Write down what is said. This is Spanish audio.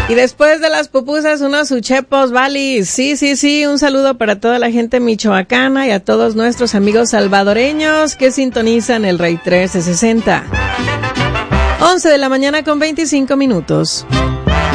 Y después de las pupusas, unos uchepos, valis. Sí, un saludo para toda la gente michoacana y a todos nuestros amigos salvadoreños que sintonizan el Rey 1360. 11 de la mañana con 25 minutos.